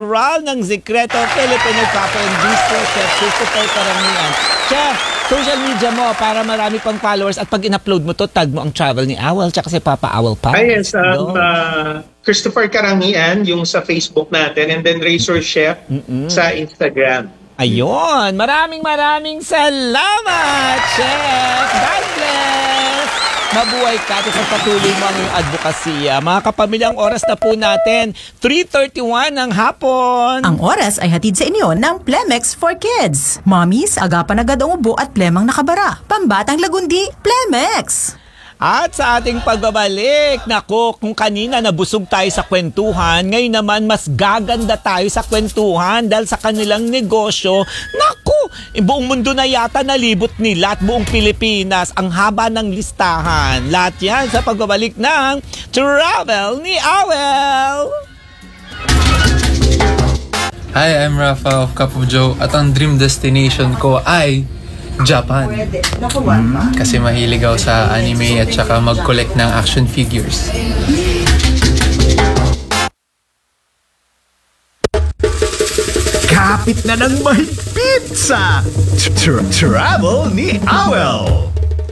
General ng Secreto Filipino Couple and Bistro Chef Christopher Karamian. Chef, social media mo para marami pang followers at pag in-upload mo to, tag mo ang travel ni Awel tsaka si Papa Awel pa. Yes, Christopher Karamian yung sa Facebook natin and then Razor Chef sa Instagram. Ayun, maraming salamat, Chef! God bless! Mabuhay ka at patuloy mo ang iyong advokasya. Mga kapamilyang oras na po natin, 3:31 ng hapon. Ang oras ay hatid sa inyo ng Plemex for Kids. Mommies, agapan agad ang ubo at plemang nakabara. Pambatang lagundi, Plemex! At sa ating pagbabalik, nako, kung kanina nabusog tayo sa kwentuhan, ngayon naman mas gaganda tayo sa kwentuhan dahil sa kanilang negosyo. Nako, buong mundo na yata nalibot nila at buong Pilipinas ang haba ng listahan. Lahat yan sa pagbabalik ng Travel ni Awel. Hi, I'm Rafa of Cup of Joe at ang dream destination ko ay Japan. Kasi mahilig ako sa anime at saka mag-collect ng action figures. Kapit na ng mahigpit sa Travel ni Awel.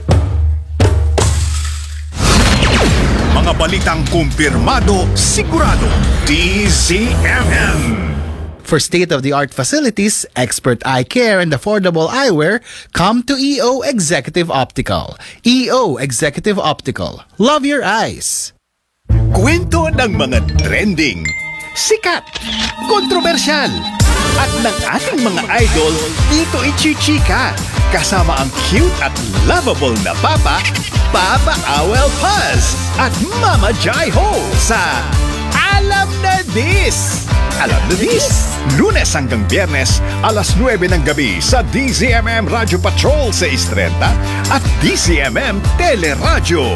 Mga balitang kumpirmado, sigurado, DZMM. For state-of-the-art facilities, expert eye care, and affordable eyewear, come to EO Executive Optical. EO Executive Optical. Love your eyes. Kwento ng mga trending, sikat, kontrobersyal, at ng ating mga idol dito ichichika. Kasama ang cute at lovable na Papa, Papa Awel Paz, at Mama Jai Ho sa Alam na This! Alam na This! Lunes hanggang Biyernes, alas 9 ng gabi sa DZMM Radio Patrol sa 6:30 at DZMM Teleradyo.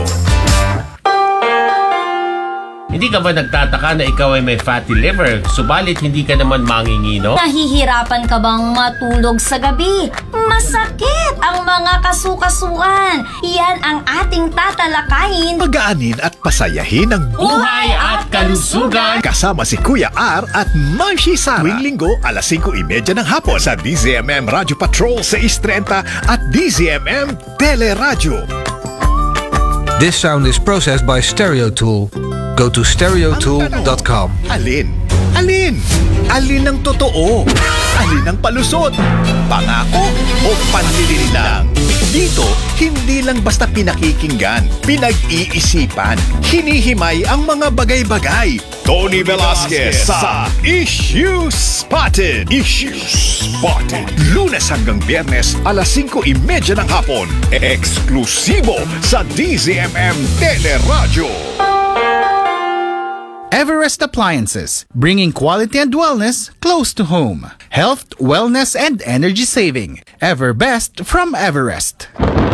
Hindi ka ba nagtataka na ikaw ay may fatty liver, subalit hindi ka naman mangingino? Nahihirapan ka bang matulog sa gabi? Masakit ang mga kasukasuan. Yan ang ating tatalakayin. Pagaanin at pasayahin ang Buhay at kalusugan! Kasama si Kuya R at Marcy Sara. Tuwing linggo, alas 5:30 ng hapon sa DZMM Radio Patrol sa 6:30 at DZMM Teleradyo. This sound is processed by Stereo Tool. Go to stereotool.com. Alin? Alin? Alin ang totoo? Alin ang palusot? Pangako o panlilin lang? Dito, hindi lang basta pinakikinggan, pinag-iisipan, hinihimay ang mga bagay-bagay. Tony Velasquez sa Issue Spotted. Issue Spotted. Lunes hanggang Biyernes, alas 5:30 ng hapon. Eksklusibo sa DZMM Teleradyo. Everest Appliances, bringing quality and wellness close to home. Health, wellness, and energy saving. Everbest from Everest.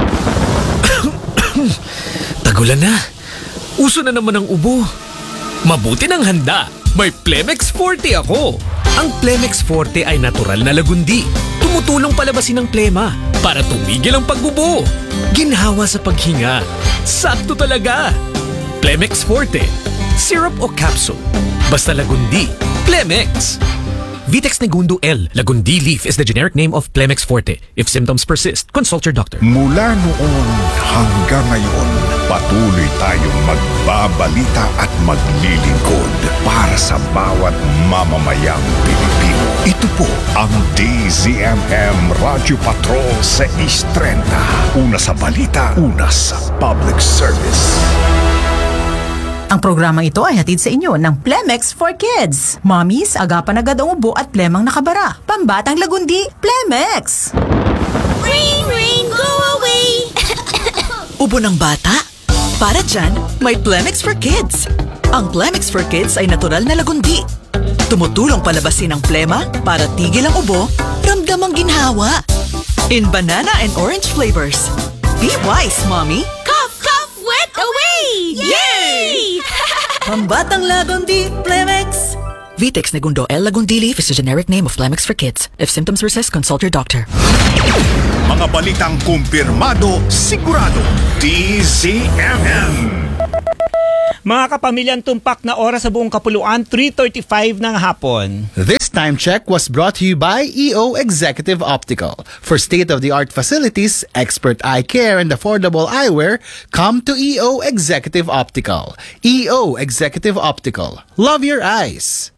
Tagulan na. Uso na naman ang ubo. Mabuti ng handa. May Plemex Forte ako. Ang Plemex Forte ay natural na lagundi. Tumutulong palabasin ang plema para tumigil ang pagbubo. Ginhawa sa paghinga. Sakto talaga. Plemex Forte. Syrup o capsule. Basta lagundi. Plemex. Vitex Negundo L. Lagundi leaf is the generic name of Plemex Forte. If symptoms persist, consult your doctor. Mula noon hanggang ngayon, patuloy tayong magbabalita at maglilingkod para sa bawat mamamayang Pilipino. Ito po ang DZMM Radio Patrol sa 6:30. Una sa balita, una sa public service. Ang programang ito ay hatid sa inyo ng Plemex for Kids. Mommies, agapan agad ang ubo at plemang nakabara. Pambatang lagundi, Plemex! Rain, rain, go away! Ubo ng bata? Para dyan, may Plemex for Kids. Ang Plemex for Kids ay natural na lagundi. Tumutulong palabasin ang plema para tigil ang ubo, ramdam ang ginhawa. In banana and orange flavors. Be wise, Mommy! Cough, cough, wet away! Yay! Pambatang lagundi, Plemex! Vitex Negundo L. Lagundi Leaf is the generic name of Plemex for kids. If symptoms persist, consult your doctor. Mga balitang kumpirmado, sigurado, DZMM. Mga kapamilyang tumpak na oras sa buong kapuluan, 3:35 ng hapon. This time check was brought to you by EO Executive Optical. For state-of-the-art facilities, expert eye care, and affordable eyewear, come to EO Executive Optical. EO Executive Optical. Love your eyes.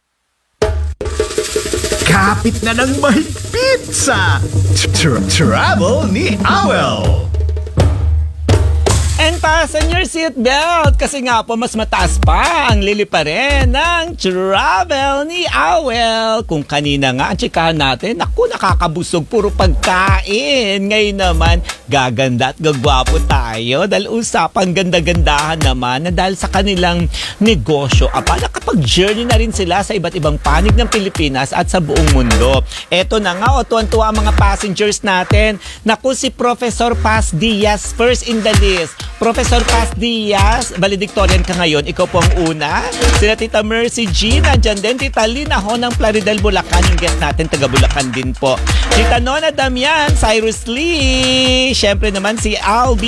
Kapit na ng mahigpit sa travel ni Awel. And fasten your seatbelt kasi nga po mas mataas pa ang liliparin ng travel ni Awel. Kung kanina nga ang tsikahan natin, naku, nakakabusog, puro pagkain. Ngayon naman, gaganda at gagwapo tayo dahil usapang ganda-gandahan naman na dahil sa kanilang negosyo. Nakapag-journey na rin sila sa iba't ibang panig ng Pilipinas at sa buong mundo. Eto na nga, tuwan-tuwa ang mga passengers natin. Naku, si Professor Paz Diaz, first in the list. Professor Paz Diaz, valedictorian ka ngayon. Ikaw po ang una. Sila Tita Mercy G, nandyan din. Tita Lina Ho ng Plaridel, Bulacan. Yung guest natin, taga Bulacan din po. Tita Nona Damian, Cyrus Lee. Siyempre naman si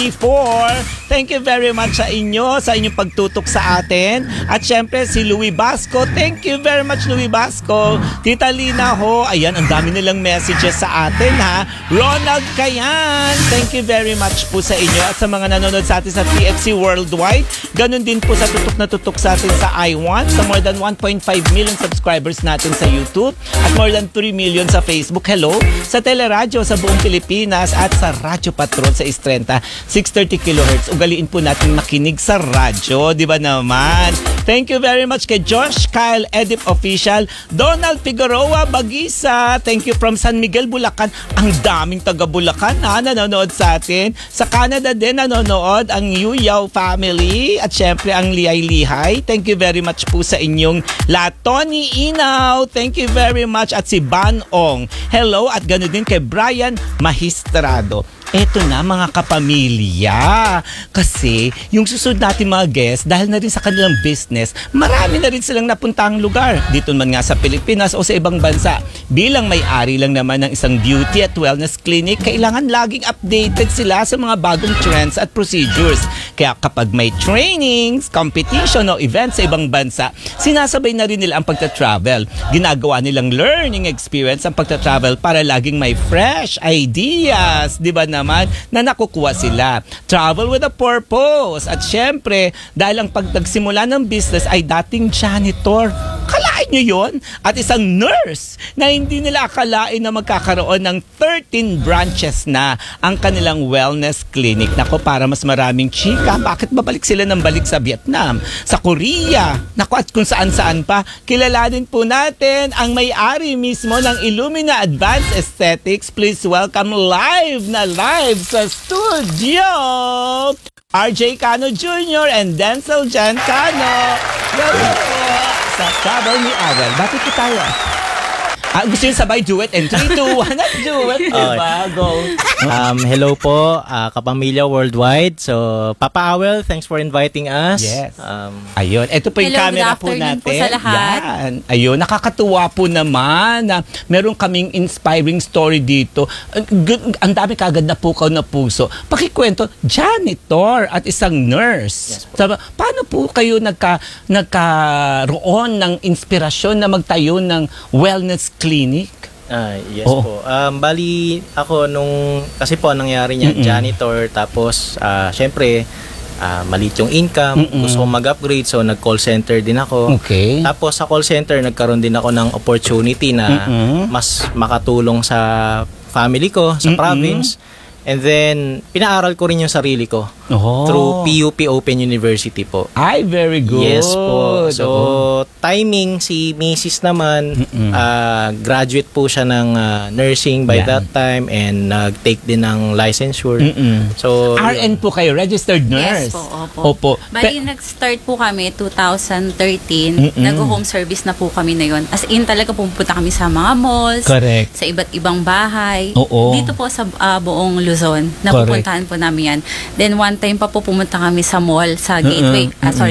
Albi4. Thank you very much sa inyong pagtutok sa atin. At siyempre si Louie Basco. Thank you very much, Louie Basco. Tita Lina Ho. Ayan, ang dami nilang messages sa atin, ha. Ronald Kayan. Thank you very much po sa inyo at sa mga nanonood sa atin sa TFC Worldwide. Ganon din po sa tutok sa atin sa I1, sa more than 1.5 million subscribers natin sa YouTube at more than 3 million sa Facebook. Hello! Sa Teleradyo sa buong Pilipinas at sa Radyo Patrol sa Istrenta, 630 kHz. Ugaliin po natin makinig sa radyo, di ba naman? Thank you very much kay Josh Kyle Edip Official, Donald Figueroa Bagisa. Thank you from San Miguel, Bulacan. Ang daming taga Bulacan na nanonood sa atin. Sa Canada din nanonood ang Yuyaw family at syempre ang Liay Lihay. Thank you very much po sa inyong lahat. Tony Inaw, thank you very much. At si Ban Ong, hello. At ganoon din kay Brian Magistrado. Eto na mga kapamilya. Kasi yung susunod natin mga guests, dahil na rin sa kanilang business, marami na rin silang napuntahang lugar. Dito man nga sa Pilipinas o sa ibang bansa. Bilang may-ari lang naman ng isang beauty at wellness clinic, kailangan laging updated sila sa mga bagong trends at procedures. Kaya kapag may trainings, competition o events sa ibang bansa, sinasabay na rin nila ang pagta-travel. Ginagawa nilang learning experience ang pagta-travel para laging may fresh ideas. Di ba naman na nakukuha sila? Travel with a purpose. At syempre, dahil ang pagtagsimula ng business ay dating janitor. Kalain nyo yun? At isang nurse na hindi nila akalain na magkakaroon ng 13 branches na ang kanilang wellness clinic. Nako, para mas maraming chika, bakit babalik sila ng balik sa Vietnam, sa Korea, nako at kung saan-saan pa. Kilalanin po natin ang may-ari mismo ng Illumina Advanced Aesthetics. Please welcome live sa studio, RJ Cano Jr. and Denzel Jan Cano. Welcome po sa Travel ni Awel. Bakit po tayo? Gusto nyo sabay duet and 3, 2, 1 at duet, diba? Go. Hello po, Kapamilya Worldwide. So, Papa Awel, thanks for inviting us. Yes. Ayun, ito po yung camera po natin. Po sa lahat. Yan. Ayun, nakakatuwa po naman na meron kaming inspiring story dito. Ang dami kagad na pukaw na puso. Pakikwento, janitor at isang nurse. Yes, paano po kayo nagkaroon ng inspirasyon na magtayo ng wellness clinic? Yes po. Bali ako kasi po nangyari niya, janitor, tapos syempre maliit yung income, gusto ko mag-upgrade, so nag-call center din ako. Okay. Tapos sa call center, nagkaroon din ako ng opportunity na mas makatulong sa family ko, sa province. And then, pinaaral ko rin yung sarili ko through PUP Open University po. Ay, very good. Yes po. So, timing, si Mrs. naman, graduate po siya ng nursing by that time and nag-take din ng licensure. So, RN po kayo, registered nurse? Yes po, opo. Bali, nag-start po kami 2013. Nag-home service na po kami na yun. As in, talaga pumunta kami sa mga malls, correct, sa iba't ibang bahay. Oo. Dito po sa buong Luzon. Napupuntahan po namin yan. Then one time pa po pumunta kami sa mall, sa Gateway,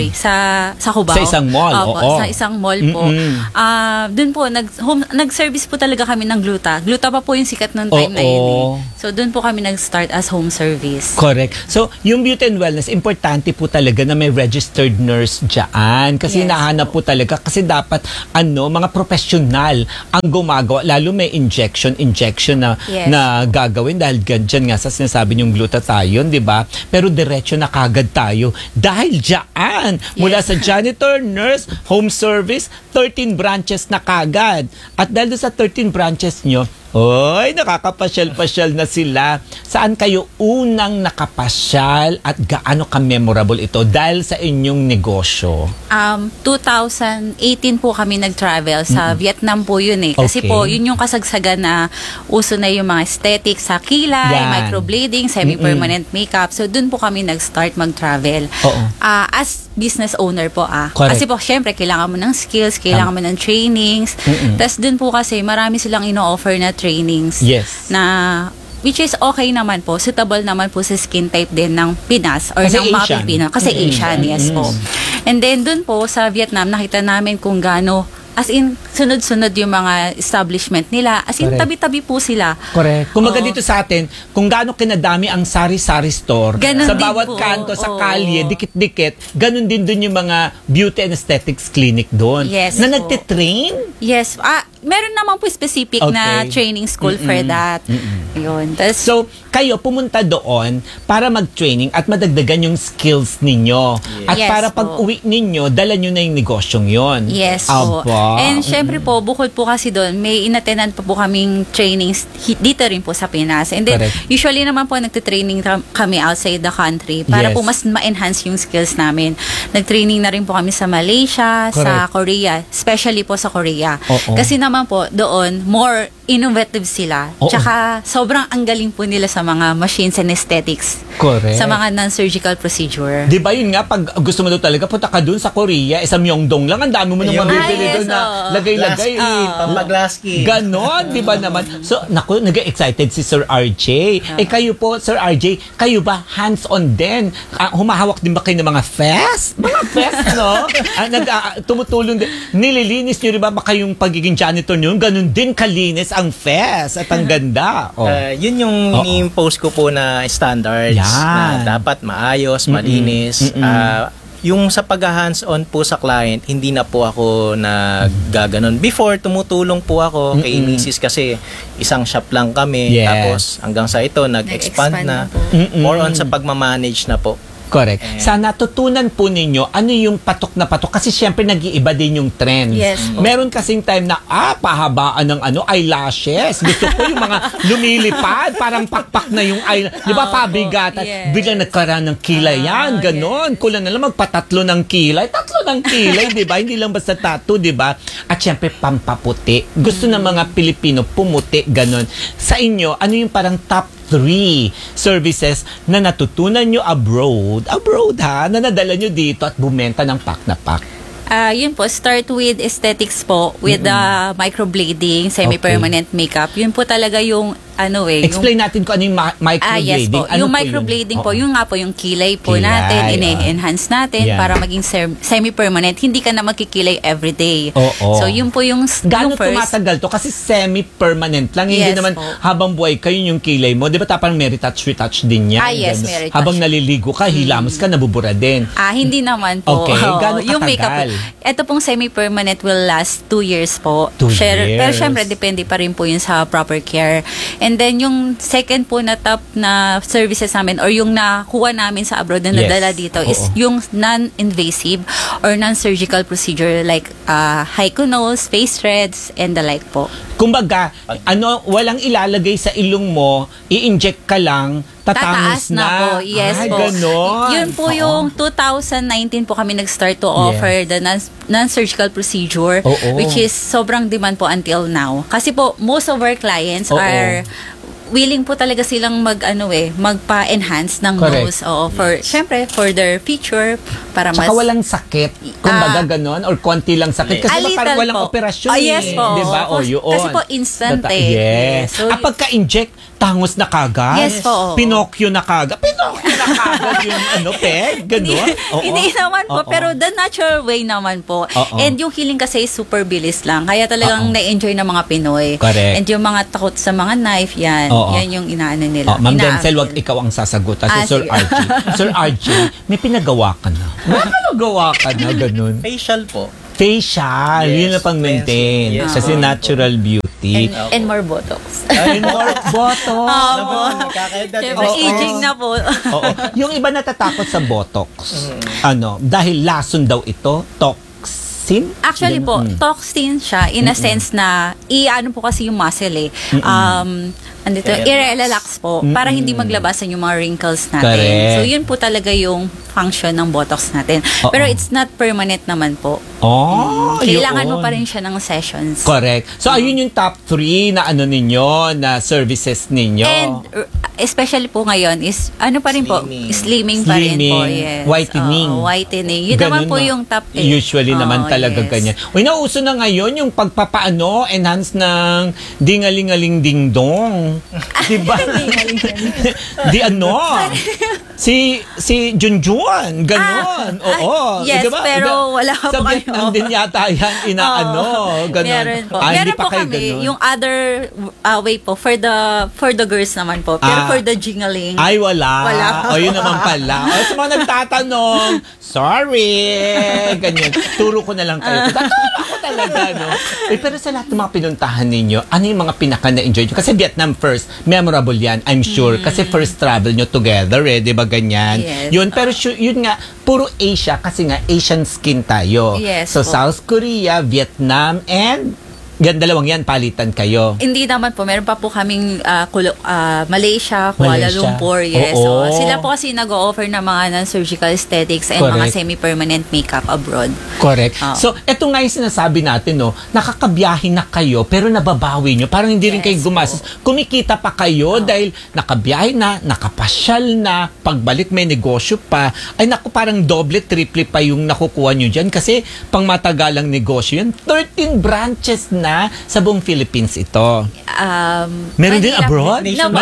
sa Cubao. Sa isang mall, Sa isang mall po. Doon po, nag-service po talaga kami ng gluta. Gluta pa po yung sikat noong time na yun. So doon po kami nag-start as home service. Correct. So, yung beauty and wellness, importante po talaga na may registered nurse dyan. Kasi nahanap po talaga. Kasi dapat, mga professional ang gumagawa. Lalo may injection na na gagawin. Dahil dyan nga sa sinasabi niyong glutathione, di ba? Pero diretso na kagad tayo. Dahil dyan, mula sa janitor, nurse, home service, 13 branches na kagad. At dahil sa 13 branches nyo, nakakapasyal-pasyal na sila. Saan kayo unang nakapasyal at gaano ka-memorable ito dahil sa inyong negosyo? 2018 po kami nag-travel sa Vietnam po yun eh. Kasi po, yun yung kasagsagan na uso na yung mga aesthetics sa kilay, microblading, semi-permanent makeup. So, dun po kami nag-start mag-travel. As business owner po Kasi po, syempre, kailangan mo ng skills, kailangan mo ng trainings. Tapos dun po kasi, marami silang ino-offer na trainings na which is okay naman po, suitable naman po sa skin type din ng Pinas or kasi ng mga Pilipino. Kasi Asian, yes po. And then dun po sa Vietnam, nakita namin kung gaano, as in, sunod-sunod yung mga establishment nila. As in, tabi-tabi po sila. Correct. Kumbaga dito sa atin, kung gaano kinadami ang sari-sari store, ganun sa bawat po. kanto, sa kalye, dikit-dikit, ganun din dun yung mga beauty and aesthetics clinic doon. Yes na po. nagtitrain? Yes. Meron naman po specific na training school for that. Yun. So, kayo pumunta doon para mag-training at madagdagan yung skills ninyo. At para pag-uwi ninyo, dala nyo na yung negosyong yon. Yes po. And syempre po, bukod po kasi doon, may inatenan pa po kaming trainings dito rin po sa Pinas. And then, usually naman po, nagtitraining kami outside the country para po mas ma-enhance yung skills namin. Nagtraining na rin po kami sa Malaysia, sa Korea, especially po sa Korea. Kasi naman po, doon, more innovative sila. Tsaka, sobrang ang galing po nila sa mga machines and aesthetics. Correct. Sa mga non-surgical procedure. Di ba yun nga, pag gusto mo daw talaga, punta ka dun sa Korea, sa Myeongdong lang, ang dami mo nang mabibili doon na lagay-lagay. Pampaglaski. Ganon, di ba naman? So, naku, nag-excited si Sir RJ. Kayo po, Sir RJ, kayo ba hands-on din? Humahawak din ba kayo ng mga fest? Mga fest, no? Tumutulong din. Nililinis nyo rin ba kayong pagiging janitor nyo? Ganon din kalinis ang fest at ang ganda. Yun yung ini-impose ko po na standards na dapat maayos, malinis. Yung sa pag-hands-on po sa client, hindi na po ako naggaganon. Before, tumutulong po ako kay Mrs. kasi isang shop lang kami. Tapos hanggang sa ito, nag-expand na. More on sa pagmamanage na po. Correct. Sa natutunan po ninyo, ano yung patok na patok? Kasi syempre nag-iiba din yung trends. Yes, meron kasing time na, pahabaan ng eyelashes. Gusto ko yung mga lumilipad, parang pakpak na yung eyelash. Di ba, pabigatan. Biglang nagkaroon ng kilay yan, ganon. Kulang na lang magpatatlo ng kilay. Tatlo ng kilay, di ba? Hindi lang basta tattoo, di ba? At syempre, pampaputi. Gusto ng mga Pilipino pumuti, ganon. Sa inyo, ano yung parang top 3 services na natutunan nyo abroad na nadala nyo dito at bumenta ng pack na pack? Yun po, start with aesthetics po, with the microblading, semi-permanent makeup. Yun po talaga yung explain natin kung ano yung microblading. Yes po. Ano yung microblading po, yung nga po yung kilay po natin, ine-enhance natin para maging semi-permanent. Hindi ka na magkikilay everyday. So, yun po yung gaano first. Tumatagal to? Kasi semi-permanent lang. Hindi naman habang buhay kayo yung kilay mo. Di ba tapang may retouch din yan? Yes, may retouch. Habang naliligo ka, hilamos ka, nabubura din. Hindi naman po. Okay, gaano katagal? Yung makeup po. Ito pong semi-permanent will last 2 years po. 2 years. Pero syempre, depende pa rin po yun sa proper care. And then, yung second po na top na services namin or yung nakuha namin sa abroad na nadala dito is yung non-invasive or non-surgical procedure like hycunose, face threads, and the like po. Kumbaga, walang ilalagay sa ilong mo, i-inject ka lang, tataas na po. Yes po. Ganon. Yun po yung 2019 po kami nag-start to offer the non-surgical procedure which is sobrang demand po until now. Kasi po, most of our clients are willing po talaga silang magpa-enhance ng nose. Syempre, for their feature, para Tsaka walang sakit. Kumbaga ganon, or konti lang sakit. Kasi parang walang operasyon. Yes po. Diba? Kasi po, instant Yes. So, pagka-inject, tangos na kagad. Yes po. Pinocchio na kagad. Pinocchio na kagad yung peg. Ganon. Hindi naman po, pero the natural way naman po. And yung healing kasi is super bilis lang. Kaya talagang na-enjoy ng mga Pinoy. Correct. And yung mga takot sa mga knife, yan. Yan yung inaano nila. Ma'am Denzel, wag ikaw ang sasagot. Si Sir RJ. Sir RJ, may pinagawa ka na. May pinagawa ka na, ganun. Facial po. Facial. Yun na pang-maintain. Yes. Kasi natural beauty. And more botox. And more botox. Siyempre, aging na po. Oo. Yung iba natatakot sa botox. Dahil lason daw ito, toxin? Actually po, toxin siya in a sense na i-ano po kasi yung muscle i-relax po para hindi maglabasan yung mga wrinkles natin. Correct. So yun po talaga yung function ng botox natin. Pero it's not permanent naman po. Kailangan mo pa rin siya ng sessions. Correct. So ayun yung top 3 na ninyo, na services ninyo. And especially po ngayon is pa rin po, slimming pa rin po. Yes. Whitening. Whitening. Yun naman po yung top 3. Usually naman talaga ganyan. Nauso na ngayon yung enhance ng dingalingaling dingdong. Diba? Si Junjun, ganon. Oo. Yes, diba? pero wala pa sa Vietnam din yata yan, ganon. Meron po. Meron po kami, ganon. yung other way po, for the girls naman po. Pero for the jingling. Ay, wala. Wala. Yun naman pala. Sa mga nagtatanong, sorry. Ganyan. Turo ko na lang kayo. Turo ko talaga, no? Pero sa lahat ng mga pinuntahan ninyo, ano yung mga pinaka-na-enjoy nyo? Kasi Vietnam first, memorable yan, I'm sure. Kasi first travel nyo together, di ba ganyan? Yes. Yun, pero yun nga, puro Asia, kasi nga Asian skin tayo. Yes, so, po. South Korea, Vietnam, and dalawang yan, palitan kayo. Hindi naman po. Meron pa po kaming Malaysia, Kuala Lumpur. Yes. So, sila po kasi nag-o-offer ng mga non-surgical aesthetics and mga semi-permanent makeup abroad. Correct. So, eto nga yung sinasabi natin, nakakabiyahe na kayo, pero nababawi nyo. Parang hindi rin kayo gumastos. Kumikita pa kayo dahil nakabiyahe na, nakapasyal na, pagbalik may negosyo pa. Ay naku, parang doble, triple pa yung nakukuha nyo dyan kasi pang matagalang negosyo yan. 13 branches na sa buong Philippines ito. Meron din abroad?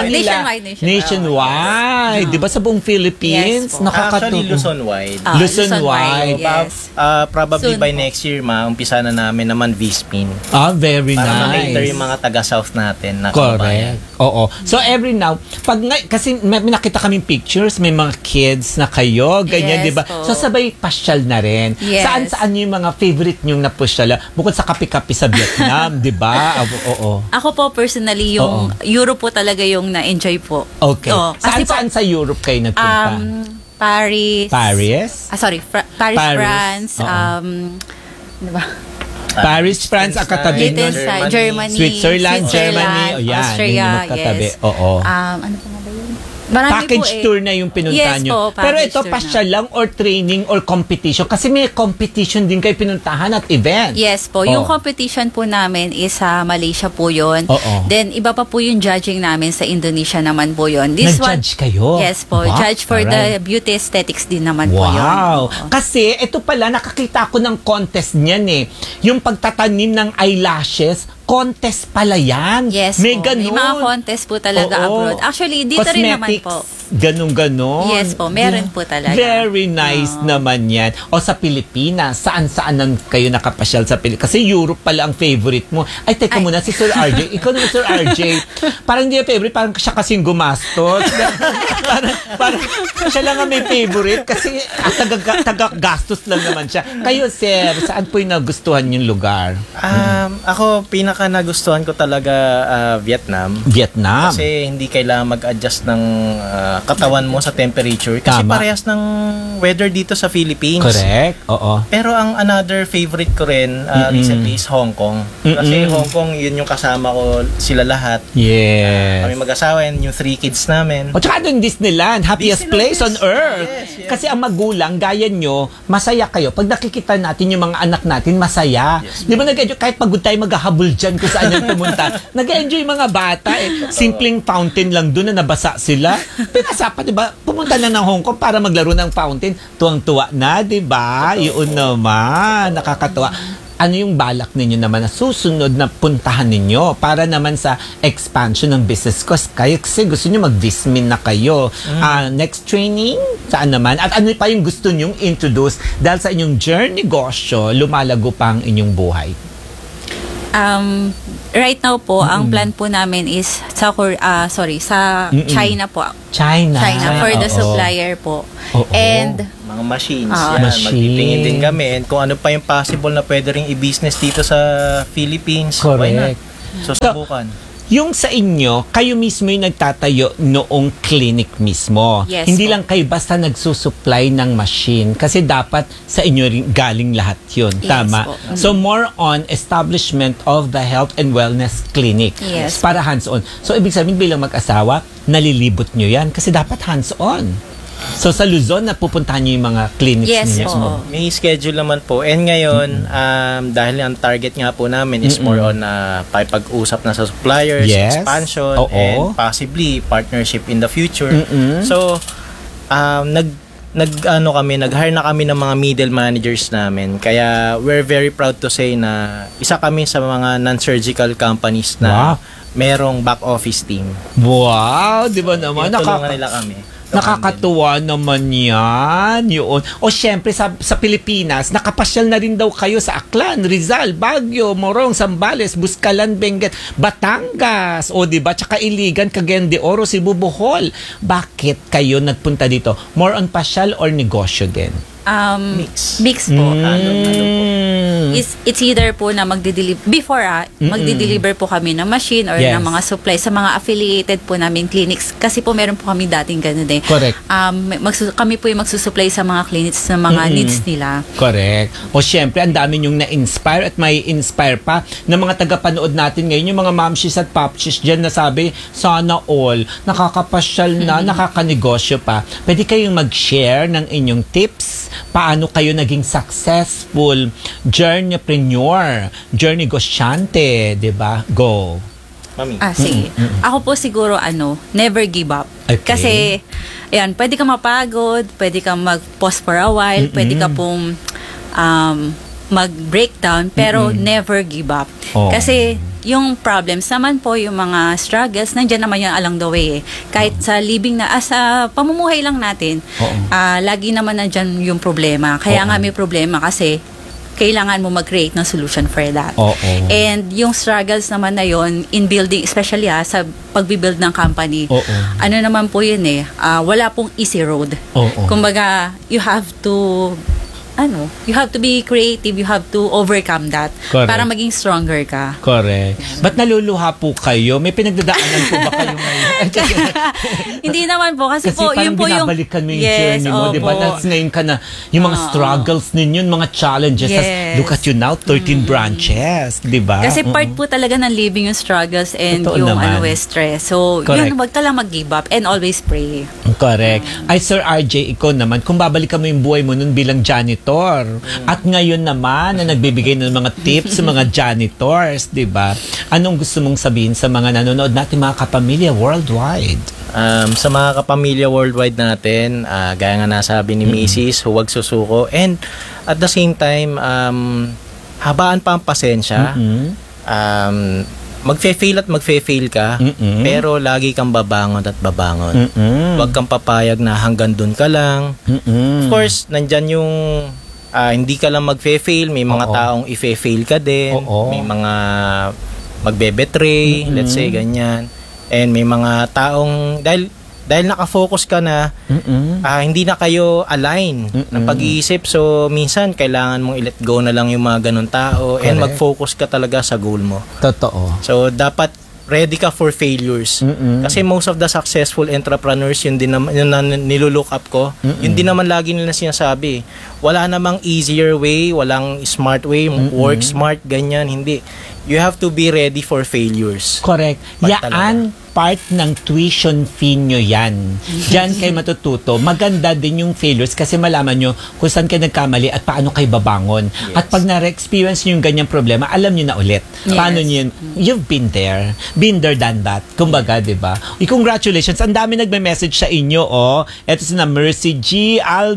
Nationwide. Di ba sa buong Philippines? Yes, actually, Luzon-wide. Luzon-wide. Yes. Probably by next year, umpisa na namin naman V-Spin. Very nice. Para ma-cater yung mga taga-South natin na kababayan. Oo. So every now, kasi may nakita kaming pictures, may mga kids na kayo, ganyan, di ba? So sabay pasyal na rin. Yes. Saan yung mga favorite nyong napusyala? Bukod sa kape-kape sa Vietnam, di ba? Oo. Ako po personally, yung Europe po talaga yung na-enjoy po. Okay. Saan sa Europe kayo nagpunta? Paris. Paris, France. Di ba? Paris, France, ang katabi nun. Germany. Switzerland, Germany. Austria, yes. Ano pa nga ba yun? Marami package tour na yung pinunta yes, nyo. Pero ito, pasyal lang or training or competition? Kasi may competition din kayo pinuntahan at event. Yes po. Yung competition po namin is sa Malaysia po yun. Then, iba pa po yung judging namin sa Indonesia naman po yun. Nag-judge kayo? Yes po. Judge for the beauty aesthetics din naman po yun. Wow! Kasi, ito pala, nakakita ko ng contest niyan Yung pagtatanim ng eyelashes, contest pala yan. Yes may po. ganun. May mga contest po talaga abroad. Actually, dito rin naman po. Ganun. Yes po, meron po talaga. Very nice naman yan. O sa Pilipinas, saan kayo nakapasyal sa Pilipinas? Kasi Europe pala ang favorite mo. Ay, teka muna, si Sir RJ. Ikaw naman, Sir RJ. Parang hindi yung favorite, parang siya kasing gumastos. parang siya lang ang may favorite kasi taga-gastos lang naman siya. Kayo, Sir, saan po yung nagustuhan yung lugar? Ako, nagustuhan ko talaga Vietnam. Kasi hindi kailangan mag-adjust ng katawan mo sa temperature. Kasi parehas ng weather dito sa Philippines. Correct. Oo. Pero ang another favorite ko rin recently is Hong Kong. Kasi Hong Kong, yun yung kasama ko sila lahat. Yes. Kami mag-asawa, yung 3 kids namin. O tsaka doon Disneyland, happiest place on earth. Yes. Kasi ang magulang, gaya nyo, masaya kayo. Pag nakikita natin yung mga anak natin, masaya. Yes. Di ba nag-enjoy? Kahit pagod tayo maghahabol dyan kung saan yung pumunta. Nag-enjoy mga bata Simpleng fountain lang doon na nabasa sila. Pinasapa, di ba? Pumunta na ng Hong Kong para maglaro ng fountain. Tuwang-tuwa na, di ba? Yun naman. Nakakatuwa. ano yung balak ninyo naman na susunod na puntahan ninyo para naman sa expansion ng business ko? Kasi gusto nyo mag-Vismin na kayo. Next training, saan naman? At ano pa yung gusto nyong introduce dahil sa inyong journey negosyo, lumalago pa ang inyong buhay? Right now po, ang plan po namin is sa China po. China for the supplier po. And mga machines. Magtitingin din kami. And kung ano pa yung possible na pwede rin i-business dito sa Philippines. Correct. So, subukan. Yung sa inyo, kayo mismo yung nagtatayo noong clinic mismo. Yes, Hindi po. lang kayo basta nagsusupply ng machine kasi dapat sa inyo rin galing lahat yun. Yes, Tama? po. So more on establishment of the health and wellness clinic. Yes, Para hands-on. So ibig sabihin bilang mag-asawa, nalilibot nyo yan kasi dapat hands-on. So sa Luzon, napupuntahan nyo yung mga clinics Yes, ninyo? po. May schedule naman po. And ngayon, dahil ang target nga po namin is more on pag-usap na sa suppliers, Yes. expansion, and possibly partnership in the future. So, nag-hire na kami ng mga middle managers namin. Kaya we're very proud to say na isa kami sa mga non-surgical companies na merong back office team. Wow! Di ba naman? Tinutulungan nila kami. Nakakatuwa naman yan. Yun. O syempre sa Pilipinas, nakapasyal na rin daw kayo sa Aklan, Rizal, Baguio, Morong, Zambales, Buscalan, Benguet, Batangas. O diba? Tsaka Iligan, Cagayan de Oro, Cebu, Bohol. Bakit kayo nagpunta dito? More on pasyal or negosyo din? Mix po. It's either po na magdi-deliver before magdi-deliver po kami ng machine or ng mga supply sa mga affiliated po namin clinics kasi po meron po kami dating ganun din. Correct. Kami po yung magsusupply sa mga clinics sa mga needs nila. Correct. O syempre, ang dami nyong na-inspire at may inspire pa ng mga tagapanood natin ngayon, yung mga mamshis at popshis dyan na sabi, sana all, nakakapasyal na, nakakanegosyo pa. Pwede kayong mag-share ng inyong tips paano kayo naging successful journeypreneur, journey negosyante, 'di ba? Go. Mami. Sige. Ako po siguro never give up. Okay. Kasi ayan, pwede ka mapagod, pwede ka mag-pause for a while, pwede ka pong mag-breakdown, pero never give up. Kasi yung problems naman po, yung mga struggles, nandiyan naman yung along the way. Kahit sa living sa pamumuhay lang natin, lagi naman nandiyan yung problema. Kaya nga may problema kasi kailangan mo mag-create ng solution for that. And yung struggles naman na yun, in building, especially sa pag-build ng company, ano naman po yun wala pong easy road. Kumbaga, you have to be creative, you have to overcome that. Correct. Para maging stronger ka. Correct. Ba't naluluha po kayo? May pinagdadaanan po ba kayo ngayon? Hindi naman po. Kasi po, parang yun po yung binabalikan mo yung journey mo, di ba? That's ngayon ka na, yung mga struggles ninyo, mga challenges. Look at you now, 13 branches, di ba? Kasi part po talaga ng living yung struggles and Totoo yung naman. stress. So, Correct. yun, wag ka lang mag-give up and always pray. Correct. Ay, Sir RJ, ikaw naman, kung babalikan mo yung buhay mo nun bilang janitor, at ngayon naman na nagbibigay ng mga tips sa mga janitors, di ba? Anong gusto mong sabihin sa mga nanonood natin, mga kapamilya worldwide? Sa mga kapamilya worldwide natin, gaya nga nasabi ni Mrs., huwag susuko. And at the same time, habaan pa ang pasensya. Magfe-fail at magfe-fail ka, pero lagi kang babangon at babangon. Huwag kang papayag na hanggang dun ka lang. Of course, nandyan yung hindi ka lang magfe-fail, may mga taong ife-fail ka din, may mga magbe-betray, let's say, ganyan. And may mga taong, dahil nakafocus ka na, hindi na kayo align ng pag-iisip. So, minsan, kailangan mong i-let go na lang yung mga ganun tao. Correct. And mag-focus ka talaga sa goal mo. Totoo. So, dapat ready ka for failures. Kasi most of the successful entrepreneurs, yun din naman, yun na nilulook up ko. Yun din naman lagi nila sinasabi. Wala namang easier way, walang smart way, work smart, ganyan, hindi. You have to be ready for failures. Correct. Yaan, part ng tuition fee nyo yan. Diyan kayo matututo. Maganda din yung failures kasi malaman nyo kung saan kayo nagkamali at paano kayo babangon. At pag na-experience nyo yung ganyang problema, alam nyo na ulit. Paano nyo yun? You've been there. Been there, done that. Kumbaga, di ba? Congratulations. Ang dami nagme-message sa inyo, Ito si na Mercy G.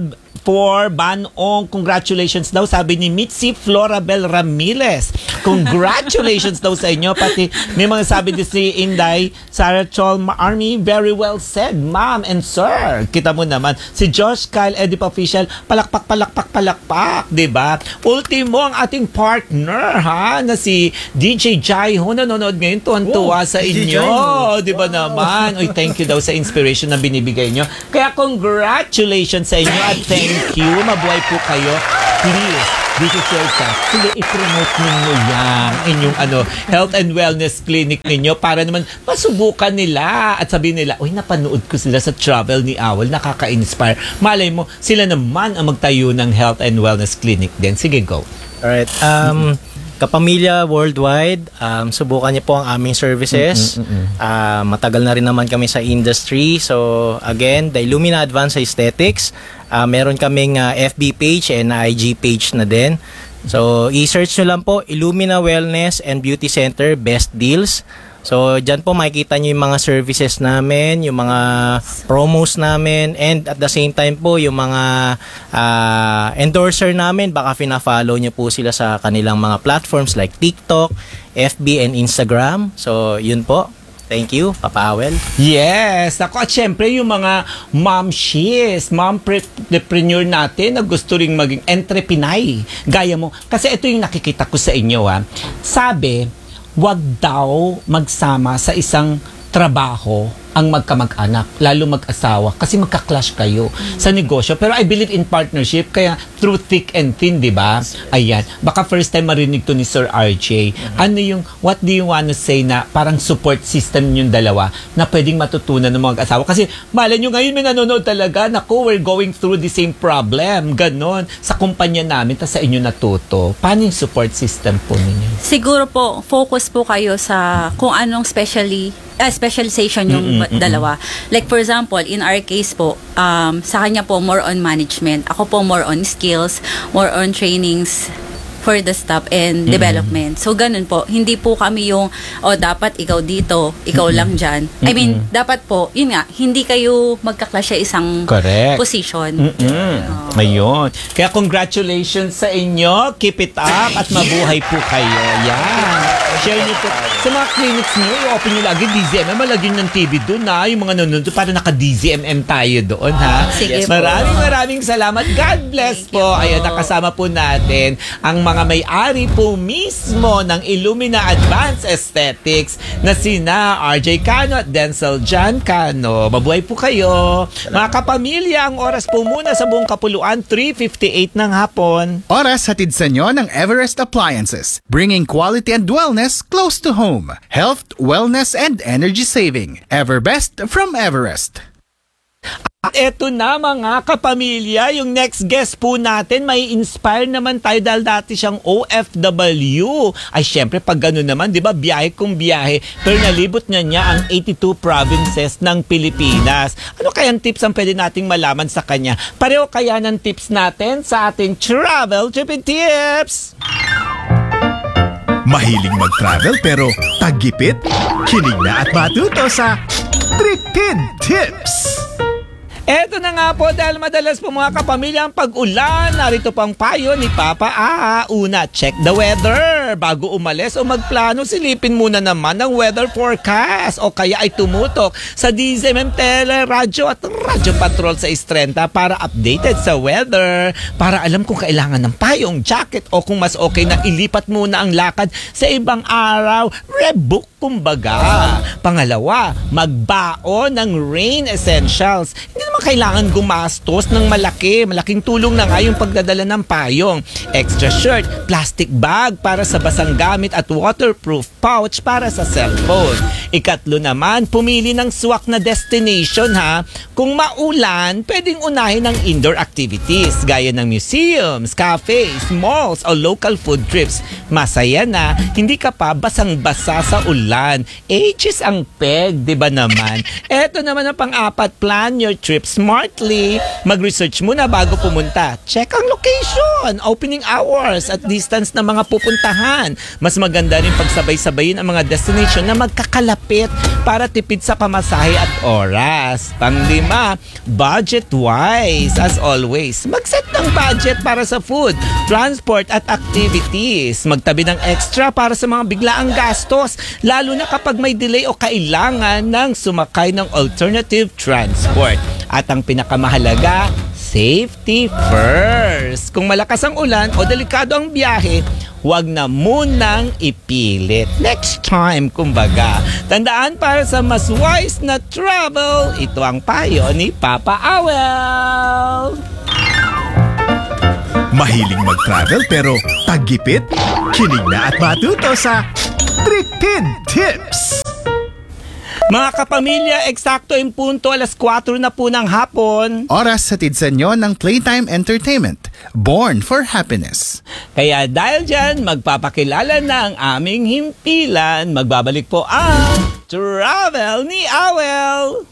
for Banong. Congratulations daw, sabi ni Mitzi Florabel Ramirez. Congratulations daw sa inyo. Pati may mga sabi din si Inday, Sarah Chol Army, very well said, ma'am and sir. Kita mo naman. Si Josh Kyle Edip Official, palakpak, diba? Ultimo, ang ating partner, ha, na si DJ Jai Ho, nanonood ngayon, tuwan-tuwa sa inyo. Diba naman? Uy, thank you daw sa inspiration na binibigay nyo. Kaya congratulations sa inyo at thank you. Mabuhay po kayo. Please, dito sa sige, i-promote ninyo yan inyong health and wellness clinic ninyo para naman masubukan nila at sabihin nila, uy, napanood ko sila sa travel ni Awal, nakaka-inspire. Malay mo, sila naman ang magtayo ng health and wellness clinic din. Sige, go. Alright. Kapamilya worldwide, subukan niyo po ang aming services. Matagal na rin naman kami sa industry. So, again, the Illumina Advanced Aesthetics. Meron kaming FB page and IG page na din. So, i-search nyo lang po, Illumina Wellness and Beauty Center Best Deals. So, dyan po makikita nyo yung mga services namin, yung mga promos namin, and at the same time po, yung mga endorser namin, baka fina-follow nyo po sila sa kanilang mga platforms like TikTok, FB, and Instagram. So, yun po. Thank you, Papa Awel. Yes! Ako, at syempre, yung mga mompreneur natin na gusto ring maging entrepreneur. Gaya mo. Kasi ito yung nakikita ko sa inyo, ha. Sabi, wag daw magsama sa isang trabaho ang magkamag-anak, lalo mag-asawa, kasi magka-clash kayo sa negosyo. Pero I believe in partnership, kaya through thick and thin, di ba? Ayan. Baka first time marinig to ni Sir RJ. Ano yung, what do you wanna say na parang support system yung dalawa na pwedeng matutunan ng mga asawa? Kasi, malay nyo ngayon may nanonood talaga, naku, we're going through the same problem. Ganon. Sa kumpanya namin, tas sa inyo natuto. Paano yung support system po ninyo? Siguro po, focus po kayo sa kung anong specialization yung dalawa. Like for example, in our case po, sa kanya po more on management. Ako po more on skills, more on trainings for the staff and development. So ganun po. Hindi po kami yung dapat ikaw dito, ikaw lang dyan. I mean, dapat po, yun nga, hindi kayo magka-clash sa isang position. Ayun. Kaya congratulations sa inyo. Keep it up at mabuhay po kayo. Yan. Share niyo po. Sa mga clinics niyo, i-open niyo lagi DZMM. Malagyan ng TV doon, ha. Yung mga nanonood para naka-DZMM tayo doon, ha. Sige po. Maraming salamat. God bless po. Ayan, nakasama po natin ang mga may-ari po mismo ng Illumina Advanced Aesthetics na sina RJ Cano at Denzel John Cano. Mabuhay po kayo. Mga kapamilya, ang oras po muna sa buong kapuluan, 3:58 ng hapon. Oras hatid sa inyo ng Everest Appliances, bringing quality and wellness close to home. Health, wellness, and energy saving. Everbest from Everest. At eto na mga kapamilya, yung next guest po natin, may inspire naman tayo dahil dati siyang OFW. Ay syempre pag gano'n naman, di ba, biyahe kung biyahe. Pero nalibot niya ang 82 provinces ng Pilipinas. Ano kayang tips ang pwede nating malaman sa kanya? Pareho kaya ng tips natin sa ating Travel Tripping Tips! Mahiling mag-travel pero tagipit? Kinig na at matuto sa Trippin Tips! Eto na nga po, dahil madalas po mga kapamilya ang pag-ulan, narito pang payo ni Papa A. Una, check the weather. Bago umalis o magplano, silipin muna naman ang weather forecast o kaya ay tumutok sa DZMM Tele, Radyo at Radyo Patrol sa Istrenta para updated sa weather, para alam kung kailangan ng payong, jacket o kung mas okay na ilipat muna ang lakad sa ibang araw. Rebook kumbaga. Pangalawa, magbaon ng rain essentials. Hindi naman kailangan gumastos ng malaking tulong na nga yung pagdadala ng payong. Extra shirt, plastic bag para sa basang gamit at waterproof pouch para sa cellphone. Ikatlo naman, pumili ng swak na destination, ha. Kung maulan, pwedeng unahin ng indoor activities gaya ng museums, cafes, malls o local food trips. Masaya na, hindi ka pa basang-basa sa ulan. Age is ang peg, di ba naman? Eto naman ang pang-apat, plan your trip smartly. Mag-research muna bago pumunta. Check ang location, opening hours at distance ng mga pupuntahan. Minsan, mas maganda rin pagsabay-sabayin ang mga destination na magkakalapit para tipid sa pamasahe at oras. Pang-5, budget-wise. As always, mag-set ng budget para sa food, transport at activities. Magtabi ng extra para sa mga biglaang gastos, lalo na kapag may delay o kailangan ng sumakay ng alternative transport. At ang pinakamahalaga, safety first. Kung malakas ang ulan o delikado ang biyahe, huwag na munang ipilit. Next time, kumbaga. Tandaan, para sa mas wise na travel, ito ang payo ni Papa Awel. Mahiling mag-travel pero taggipit? Kinig na at matuto sa Tripid Tips! Mga kapamilya, eksakto yung punto, 4:00 na po ng hapon. Oras hatid sa inyo ng Playtime Entertainment, born for happiness. Kaya dahil dyan, magpapakilala na ang aming himpilan. Magbabalik po ang Travel ni Awel.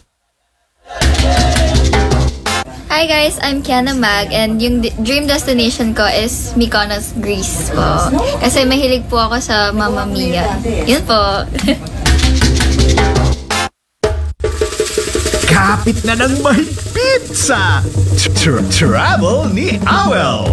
Hi guys, I'm Kiana Mag and yung dream destination ko is Mykonos, Greece po. Kasi mahilig po ako sa Mamma Mia. Yun po. Kapit na ng mahigpit sa Travel ni Awel!